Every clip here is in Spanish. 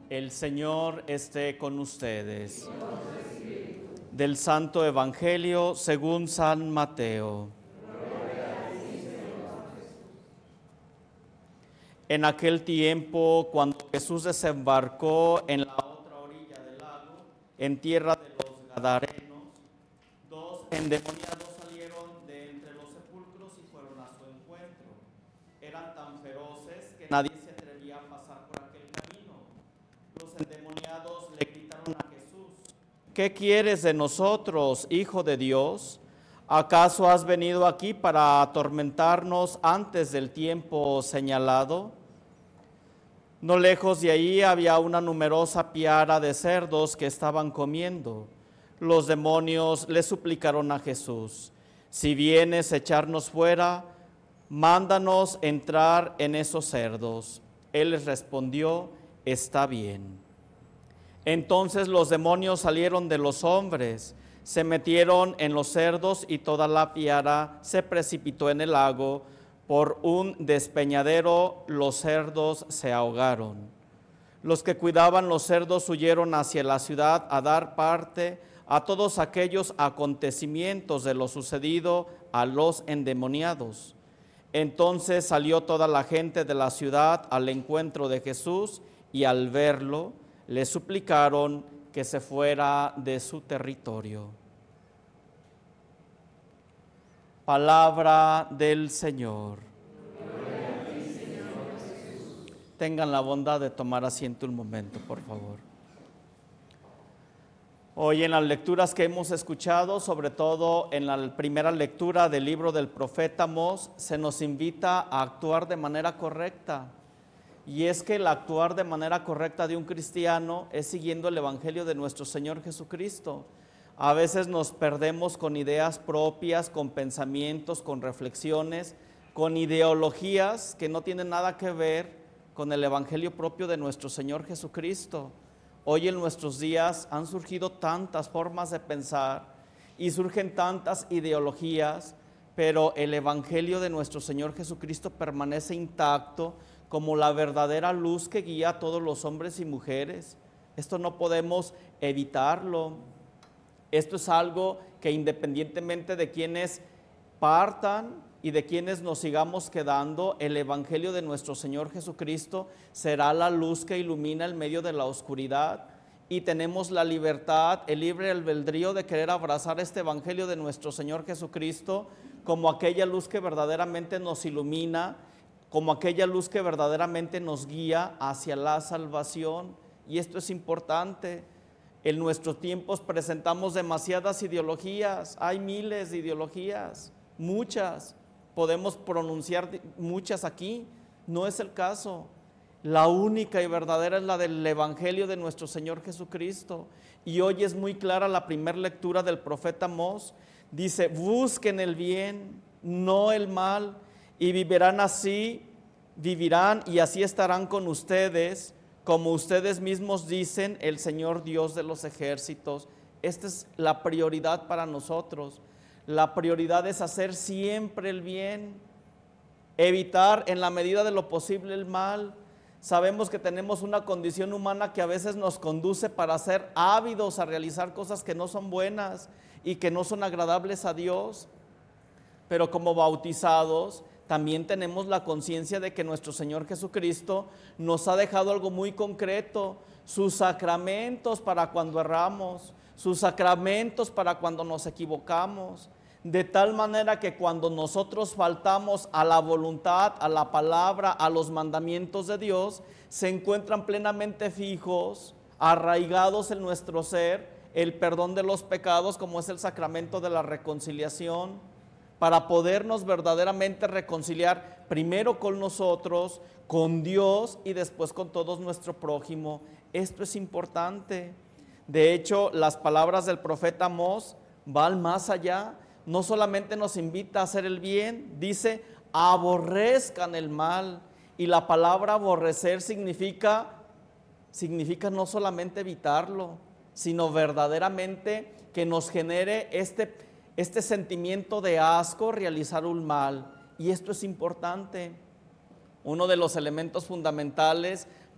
El Señor esté con ustedes. Del Santo Evangelio según San Mateo. En aquel tiempo, cuando Jesús desembarcó en la otra orilla del lago, en tierra de los Gadarenos, dos endemoniados salieron de entre los sepulcros y fueron a su encuentro. Eran tan feroces que nadie se atrevía a pasar por aquel camino. Los endemoniados le gritaron a Jesús: ¿qué quieres de nosotros, Hijo de Dios? ¿Acaso has venido aquí para atormentarnos antes del tiempo señalado? No lejos de ahí había una numerosa piara de cerdos que estaban comiendo. Los demonios le suplicaron a Jesús: si vienes a echarnos fuera, mándanos entrar en esos cerdos. Él les respondió: está bien. Entonces los demonios salieron de los hombres, se metieron en los cerdos y toda la piara se precipitó en el lago. Por un despeñadero los cerdos se ahogaron. Los que cuidaban los cerdos huyeron hacia la ciudad a dar parte a todos aquellos acontecimientos de lo sucedido a los endemoniados. Entonces salió toda la gente de la ciudad al encuentro de Jesús y al verlo le suplicaron que se fuera de su territorio. Palabra del Señor. Tengan la bondad de tomar asiento un momento, por favor. Hoy en las lecturas que hemos escuchado, sobre todo en la primera lectura del libro del profeta Amós, se nos invita a actuar de manera correcta. Y es que el actuar de manera correcta de un cristiano es siguiendo el Evangelio de nuestro Señor Jesucristo. A veces nos perdemos con ideas propias, con pensamientos, con reflexiones, con ideologías que no tienen nada que ver con el Evangelio propio de nuestro Señor Jesucristo. Hoy en nuestros días han surgido tantas formas de pensar y surgen tantas ideologías, pero el Evangelio de nuestro Señor Jesucristo permanece intacto como la verdadera luz que guía a todos los hombres y mujeres. Esto no podemos evitarlo. Esto es algo que independientemente de quienes partan y de quienes nos sigamos quedando, el Evangelio de nuestro Señor Jesucristo será la luz que ilumina el medio de la oscuridad, y tenemos la libertad, el libre albedrío de querer abrazar este Evangelio de nuestro Señor Jesucristo como aquella luz que verdaderamente nos ilumina, como aquella luz que verdaderamente nos guía hacia la salvación. Y esto es importante. En nuestros tiempos presentamos demasiadas ideologías, hay miles de ideologías, muchas, podemos pronunciar muchas aquí, no es el caso. La única y verdadera es la del Evangelio de nuestro Señor Jesucristo. Y hoy es muy clara la primera lectura del profeta Amós. Dice: busquen el bien, no el mal, y vivirán y así estarán con ustedes, como ustedes mismos dicen, el Señor Dios de los ejércitos. Esta es la prioridad para nosotros. La prioridad es hacer siempre el bien, evitar en la medida de lo posible el mal. Sabemos que tenemos una condición humana que a veces nos conduce para ser ávidos a realizar cosas que no son buenas y que no son agradables a Dios. Pero como bautizados, también tenemos la conciencia de que nuestro Señor Jesucristo nos ha dejado algo muy concreto: sus sacramentos para cuando erramos, sus sacramentos para cuando nos equivocamos, de tal manera que cuando nosotros faltamos a la voluntad, a la palabra, a los mandamientos de Dios, se encuentran plenamente fijos, arraigados en nuestro ser, el perdón de los pecados, como es el sacramento de la reconciliación, para podernos verdaderamente reconciliar primero con nosotros, con Dios y después con todo nuestro prójimo. Esto es importante. De hecho, las palabras del profeta Amós van más allá. No solamente nos invita a hacer el bien, dice: aborrezcan el mal. Y la palabra aborrecer significa no solamente evitarlo, sino verdaderamente que nos genere este sentimiento de asco realizar un mal. Y esto es importante. Uno de los elementos fundamentales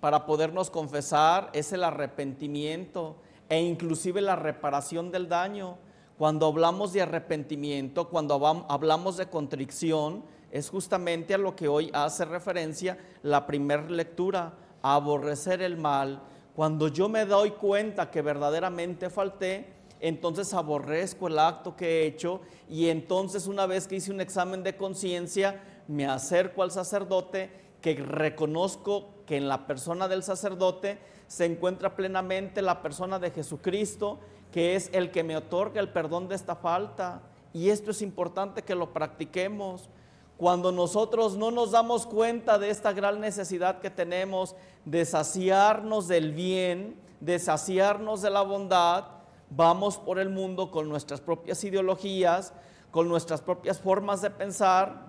para podernos confesar es el arrepentimiento e inclusive la reparación del daño. Cuando hablamos de arrepentimiento, cuando hablamos de contrición, es justamente a lo que hoy hace referencia la primera lectura, a aborrecer el mal. Cuando yo me doy cuenta que verdaderamente falté, entonces aborrezco el acto que he hecho y entonces una vez que hice un examen de conciencia, me acerco al sacerdote, que reconozco que en la persona del sacerdote se encuentra plenamente la persona de Jesucristo, que es el que me otorga el perdón de esta falta. Y esto es importante que lo practiquemos. Cuando nosotros no nos damos cuenta de esta gran necesidad que tenemos de saciarnos del bien, de saciarnos de la bondad, vamos por el mundo con nuestras propias ideologías, con nuestras propias formas de pensar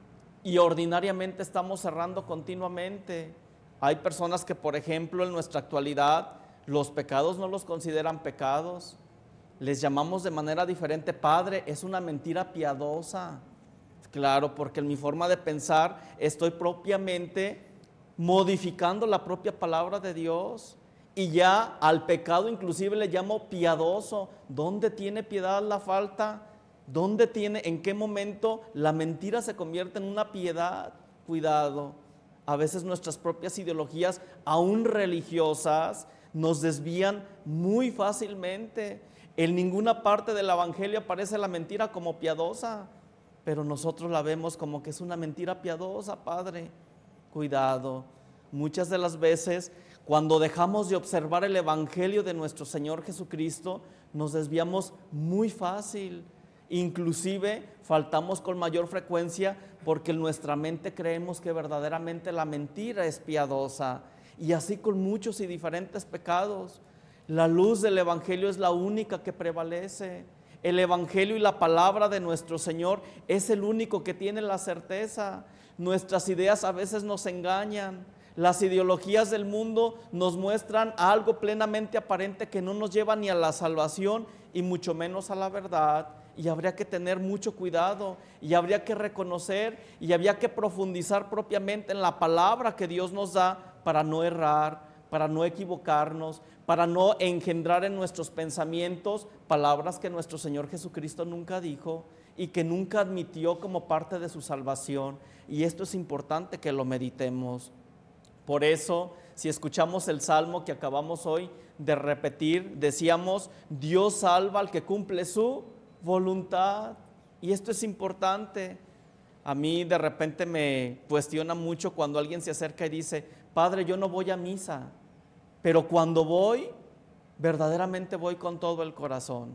y ordinariamente estamos errando continuamente. Hay personas que, por ejemplo, en nuestra actualidad, los pecados no los consideran pecados. Les llamamos de manera diferente, Padre, es una mentira piadosa. Claro, porque en mi forma de pensar estoy propiamente modificando la propia palabra de Dios. Y ya al pecado inclusive le llamo piadoso. ¿Dónde tiene piedad la falta? ¿Dónde tiene, en qué momento la mentira se convierte en una piedad? Cuidado. A veces nuestras propias ideologías, aún religiosas, nos desvían muy fácilmente. En ninguna parte del evangelio aparece la mentira como piadosa, pero nosotros la vemos como que es una mentira piadosa, Padre. Cuidado. Muchas de las veces, cuando dejamos de observar el evangelio de nuestro Señor Jesucristo, nos desviamos muy fácil. Inclusive faltamos con mayor frecuencia porque en nuestra mente creemos que verdaderamente la mentira es piadosa, y así con muchos y diferentes pecados. La luz del evangelio es la única que prevalece. El evangelio y la palabra de nuestro Señor es el único que tiene la certeza. Nuestras ideas a veces nos engañan. Las ideologías del mundo nos muestran algo plenamente aparente que no nos lleva ni a la salvación y mucho menos a la verdad. Y habría que tener mucho cuidado y habría que reconocer y habría que profundizar propiamente en la palabra que Dios nos da para no errar, para no equivocarnos, para no engendrar en nuestros pensamientos palabras que nuestro Señor Jesucristo nunca dijo y que nunca admitió como parte de su salvación. Y esto es importante que lo meditemos. Por eso, si escuchamos el salmo que acabamos hoy de repetir, decíamos, Dios salva al que cumple su voluntad. Y esto es importante. A mí de repente me cuestiona mucho cuando alguien se acerca y dice, Padre, yo no voy a misa, pero cuando voy, verdaderamente voy con todo el corazón.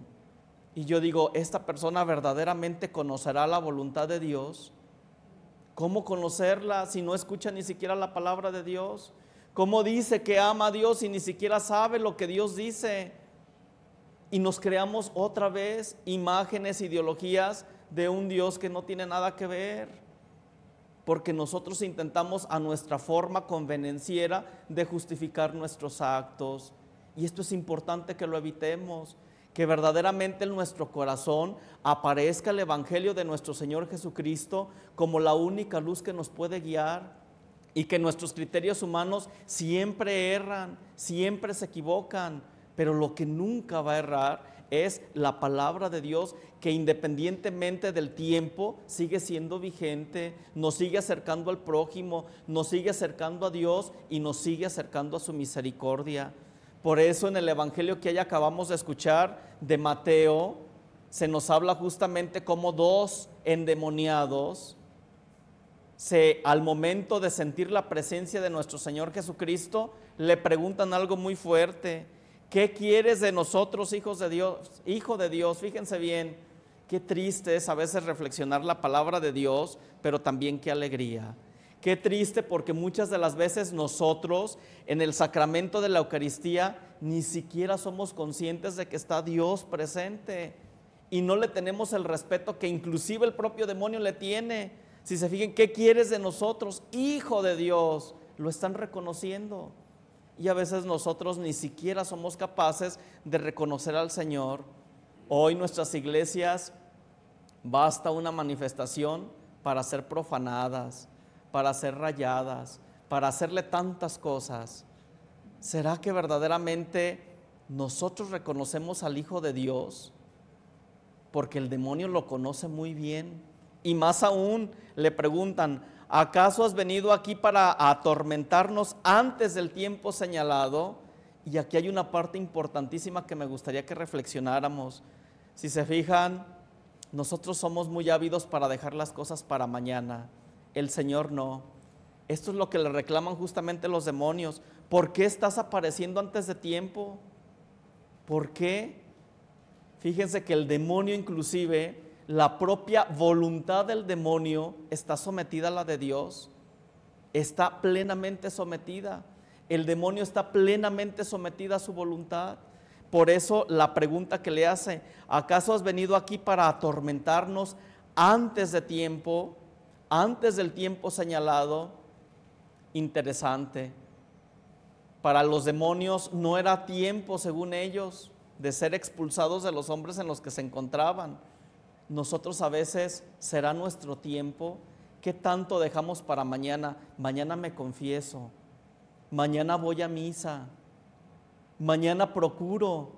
Y yo digo, ¿esta persona verdaderamente conocerá la voluntad de Dios? ¿Cómo conocerla si no escucha ni siquiera la palabra de Dios? ¿Cómo dice que ama a Dios y ni siquiera sabe lo que Dios dice? Y nos creamos otra vez imágenes, ideologías de un Dios que no tiene nada que ver, porque nosotros intentamos a nuestra forma convenenciera de justificar nuestros actos. Y esto es importante que lo evitemos, que verdaderamente en nuestro corazón aparezca el evangelio de nuestro Señor Jesucristo como la única luz que nos puede guiar, y que nuestros criterios humanos siempre erran, siempre se equivocan, pero lo que nunca va a errar es la palabra de Dios, que independientemente del tiempo sigue siendo vigente, nos sigue acercando al prójimo, nos sigue acercando a Dios y nos sigue acercando a su misericordia. Por eso en el evangelio que ya acabamos de escuchar de Mateo, se nos habla justamente como dos endemoniados al momento de sentir la presencia de nuestro Señor Jesucristo, le preguntan algo muy fuerte. ¿Qué quieres de nosotros, hijos de Dios? Hijo de Dios, fíjense bien, qué triste es a veces reflexionar la palabra de Dios, pero también qué alegría. Qué triste, porque muchas de las veces nosotros en el sacramento de la Eucaristía ni siquiera somos conscientes de que está Dios presente y no le tenemos el respeto que inclusive el propio demonio le tiene. Si se fijan, ¿qué quieres de nosotros, hijo de Dios? Lo están reconociendo. Y a veces nosotros ni siquiera somos capaces de reconocer al Señor. Hoy nuestras iglesias basta una manifestación para ser profanadas, para ser rayadas, para hacerle tantas cosas. ¿Será que verdaderamente nosotros reconocemos al Hijo de Dios? Porque el demonio lo conoce muy bien. Y más aún le preguntan, ¿acaso has venido aquí para atormentarnos antes del tiempo señalado? Y aquí hay una parte importantísima que me gustaría que reflexionáramos. Si se fijan, nosotros somos muy ávidos para dejar las cosas para mañana. El Señor no. Esto es lo que le reclaman justamente los demonios. ¿Por qué estás apareciendo antes de tiempo? ¿Por qué? Fíjense que el demonio, inclusive, la propia voluntad del demonio está sometida a la de Dios. Está plenamente sometida. El demonio está plenamente sometida a su voluntad. Por eso la pregunta que le hace, ¿acaso has venido aquí para atormentarnos antes de tiempo, antes del tiempo señalado? Interesante. Para los demonios no era tiempo, según ellos, de ser expulsados de los hombres en los que se encontraban. Nosotros a veces, ¿será nuestro tiempo? ¿Qué tanto dejamos para mañana? Mañana me confieso, mañana voy a misa, mañana procuro.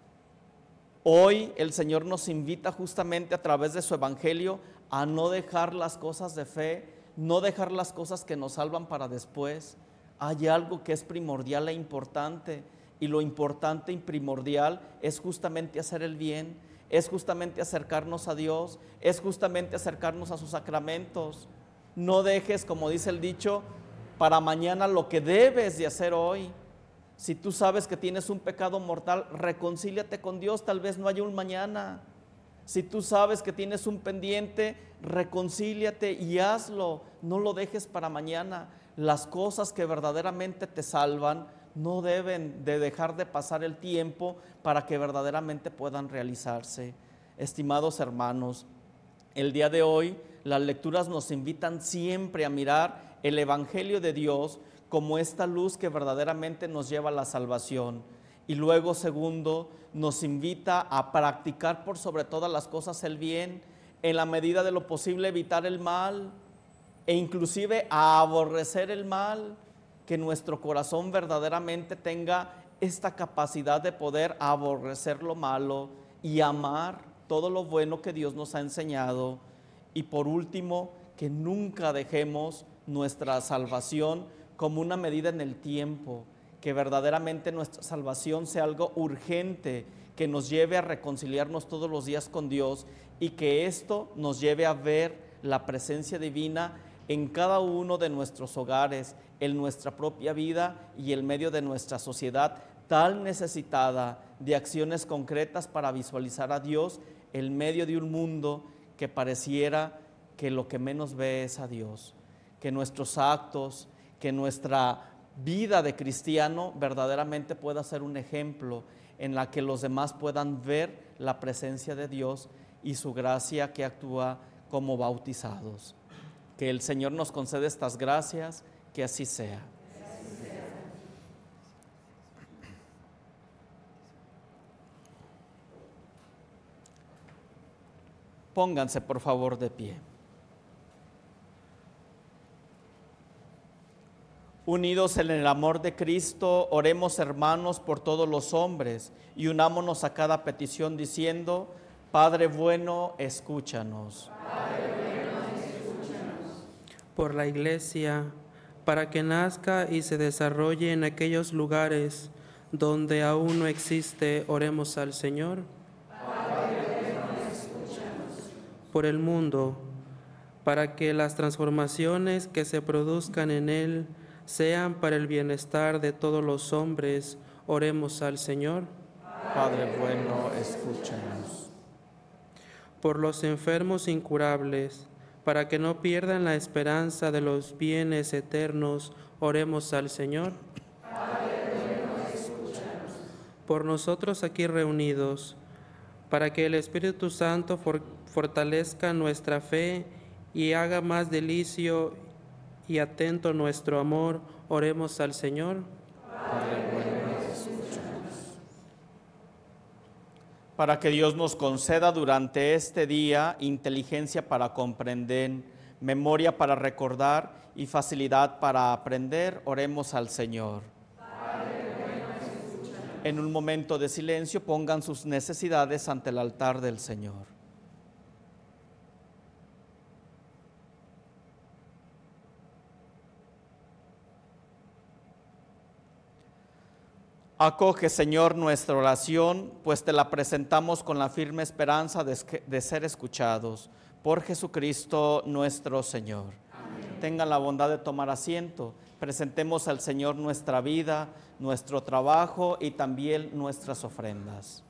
Hoy el Señor nos invita justamente a través de su evangelio a no dejar las cosas de fe, no dejar las cosas que nos salvan para después. Hay algo que es primordial e importante, y lo importante y primordial es justamente hacer el bien, es justamente acercarnos a Dios, es justamente acercarnos a sus sacramentos. No dejes, como dice el dicho, para mañana lo que debes de hacer hoy. Si tú sabes que tienes un pecado mortal, reconcíliate con Dios, tal vez no haya un mañana. Si tú sabes que tienes un pendiente, reconcíliate y hazlo, no lo dejes para mañana. Las cosas que verdaderamente te salvan no deben de dejar de pasar el tiempo para que verdaderamente puedan realizarse. Estimados hermanos, el día de hoy las lecturas nos invitan siempre a mirar el Evangelio de Dios como esta luz que verdaderamente nos lleva a la salvación. Y luego, segundo, nos invita a practicar por sobre todas las cosas el bien, en la medida de lo posible evitar el mal, e inclusive a aborrecer el mal, que nuestro corazón verdaderamente tenga esta capacidad de poder aborrecer lo malo y amar todo lo bueno que Dios nos ha enseñado. Y por último, que nunca dejemos nuestra salvación como una medida en el tiempo, que verdaderamente nuestra salvación sea algo urgente, que nos lleve a reconciliarnos todos los días con Dios, y que esto nos lleve a ver la presencia divina en cada uno de nuestros hogares, en nuestra propia vida y en medio de nuestra sociedad tan necesitada de acciones concretas para visualizar a Dios en medio de un mundo que pareciera que lo que menos ve es a Dios. Que nuestros actos, que nuestra vida de cristiano verdaderamente pueda ser un ejemplo en la que los demás puedan ver la presencia de Dios y su gracia que actúa como bautizados. Que el Señor nos conceda estas gracias, que así sea. Pónganse por favor de pie. Unidos en el amor de Cristo, oremos, hermanos, por todos los hombres y unámonos a cada petición diciendo: Padre bueno, escúchanos. Padre bueno, escúchanos. Por la Iglesia, para que nazca y se desarrolle en aquellos lugares donde aún no existe, oremos al Señor. Padre bueno, escúchanos. Por el mundo, para que las transformaciones que se produzcan en él sean para el bienestar de todos los hombres, oremos al Señor. Padre bueno, escúchanos. Por los enfermos incurables, para que no pierdan la esperanza de los bienes eternos, oremos al Señor. Padre bueno, escúchanos. Por nosotros aquí reunidos, para que el Espíritu Santo fortalezca nuestra fe y haga más delicio y atento nuestro amor, oremos al Señor. Padre bueno, escúchanos. Para que Dios nos conceda durante este día inteligencia para comprender, memoria para recordar y facilidad para aprender, oremos al Señor. Padre En un momento de silencio pongan sus necesidades ante el altar del Señor. Acoge, Señor, nuestra oración, pues te la presentamos con la firme esperanza de ser escuchados. Por Jesucristo nuestro Señor. Amén. Tengan la bondad de tomar asiento. Presentemos al Señor nuestra vida, nuestro trabajo y también nuestras ofrendas.